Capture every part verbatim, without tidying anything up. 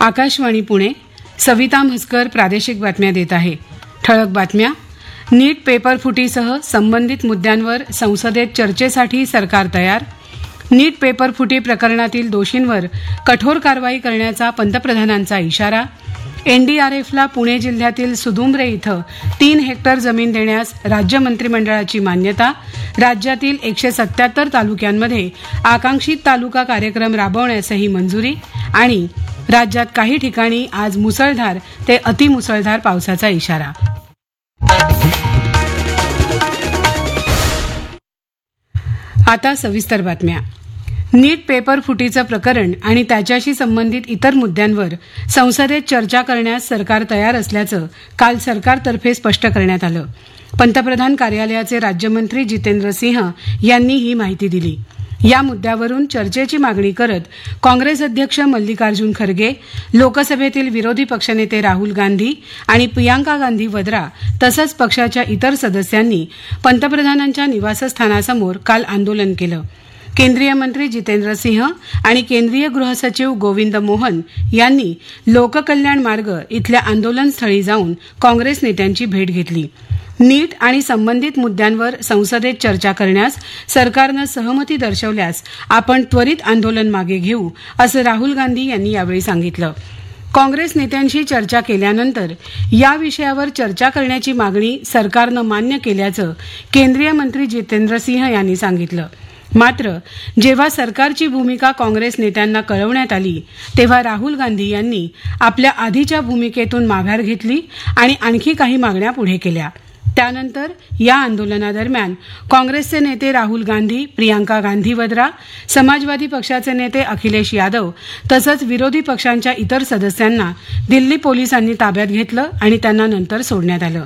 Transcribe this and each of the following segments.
आकाशवाणी पुणे. सविता म्हसकर प्रादेशिक बातम्या देत आहे. ठळक बातम्या. नीट पेपर फुटीसह संबंधित मुद्द्यांवर संसदेत चर्चेसाठी सरकार तयार. नीट पेपर फुटी प्रकरणातील दोषींवर कठोर कारवाई करण्याचा पंतप्रधानांचा इशारा. एनडीआरएफला पुणे जिल्ह्यातील सुदुंब्रे इथं तीन हेक्टर जमीन देण्यास राज्य मंत्रिमंडळाची मान्यता. राज्यातील एकशे सत्याहत्तर तालुक्यांमध्ये आकांक्षित तालुका कार्यक्रम राबवण्यासही मंजुरी. आणि राज्यात काही ठिकाणी आज मुसळधार ते अतिमुसळधार पावसाचा इशारा. आता सविस्तर बातम्या. नीट पेपर फुटीचं प्रकरण आणि त्याच्याशी संबंधित इतर मुद्द्यांवर संसदेत चर्चा करण्यास सरकार तयार असल्याचं काल सरकारतर्फे स्पष्ट करण्यात आलं. पंतप्रधान कार्यालयाचे राज्यमंत्री जितेंद्र सिंह यांनी ही माहिती दिली. या मुद्द्यावरून चर्चेची मागणी करत काँग्रेस अध्यक्ष मल्लिकार्जुन खरगे, लोकसभेतील विरोधी पक्षनेते राहुल गांधी आणि प्रियांका गांधी वद्रा तसंच पक्षाच्या इतर सदस्यांनी पंतप्रधानांच्या निवासस्थानासमोर काल आंदोलन केलं. केंद्रीय मंत्री जितेंद्र सिंह आणि केंद्रीय गृहसचिव गोविंद मोहन यांनी लोककल्याण मार्ग इथल्या आंदोलनस्थळी जाऊन काँग्रेस नेत्यांची भेट घेतली. नीट आणि संबंधित मुद्द्यांवर संसदेत चर्चा करण्यास सरकारनं सहमती दर्शवल्यास आपण त्वरित आंदोलन मागे घेऊ असं राहुल गांधी यांनी यावेळी सांगितलं. काँग्रेस नेत्यांशी चर्चा केल्यानंतर या विषयावर चर्चा करण्याची मागणी सरकारनं मान्य केल्याचं केंद्रीय मंत्री जितेंद्र सिंह यांनी सांगितलं. मात्र जेव्हा सरकारची भूमिका काँग्रेस नेत्यांना कळवण्यात आली तेव्हा राहुल गांधी यांनी आपल्या आधीच्या भूमिकेतून माघार घेतली आणि आणखी काही मागण्या पुढे केल्या. त्यानंतर या आंदोलनादरम्यान काँग्रेसचे नेते राहुल गांधी, प्रियांका गांधी वद्रा, समाजवादी पक्षाचे नेते अखिलेश यादव तसंच विरोधी पक्षांच्या इतर सदस्यांना दिल्ली पोलिसांनी ताब्यात घेतलं आणि त्यांना नंतर सोडण्यात आलं.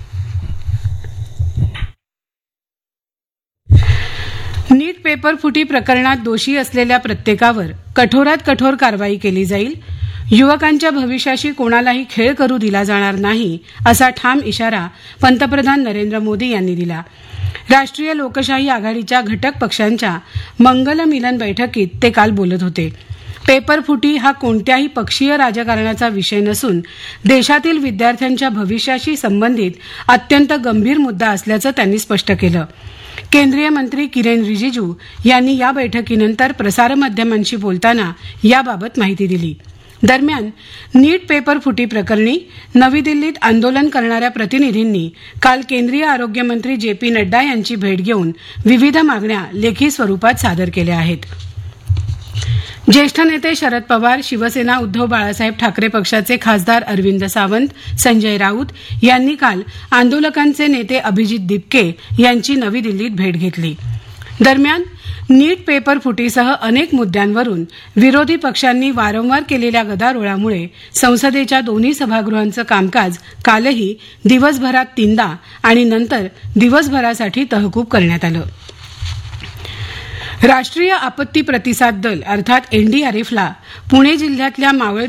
नीट पेपर फुटी प्रकरणात दोषी असलेल्या प्रत्येकावर कठोरात कठोर कारवाई केली जाईल. युवकांच्या भविष्याशी कोणालाही खेळ करू दिला जाणार नाही असा ठाम इशारा पंतप्रधान नरेंद्र मोदी यांनी दिला. राष्ट्रीय लोकशाही आघाडीच्या घटक पक्षांच्या मंगल मिलन बैठकीत ते काल बोलत होते. पेपर फुटी हा कोणत्याही पक्षीय राजकारणाचा विषय नसून देशातील विद्यार्थ्यांच्या भविष्याशी संबंधित अत्यंत गंभीर मुद्दा असल्याचं त्यांनी स्पष्ट केलं. केंद्रीय मंत्री किरेन रिजिजू यांनी या बैठकीनंतर प्रसारमाध्यमांशी बोलताना याबाबत माहिती दिली. दरम्यान नीट पेपर फुटी प्रकरणी नवी दिल्लीत आंदोलन करणाऱ्या प्रतिनिधींनी काल केंद्रीय आरोग्य मंत्री जे पी नड्डा यांची भेट घेऊन विविध मागण्या लेखी स्वरूपात सादर केल्या आहेत. ज्येष्ठ नेते शरद पवार, शिवसेना उद्धव बाळासाहेब ठाकरे पक्षाचे खासदार अरविंद सावंत, संजय राऊत यांनी काल आंदोलकांचे नेते अभिजित दिपके यांची नवी दिल्लीत भेट घेतली. दरम्यान नीट पेपर फुटीसह अनेक मुद्द्यांवरून विरोधी पक्षांनी वारंवार केलेल्या गदारोळामुळे संसदेच्या दोन्ही सभागृहांचं कामकाज कालही दिवसभरात तीनदा आणि नंतर दिवसभरासाठी तहकूब करण्यात आलं. राष्ट्रीय आपत्ती प्रतिसाद दल अर्थात एनडीआरएफला पुणे जिल्ह्यातल्या मावळ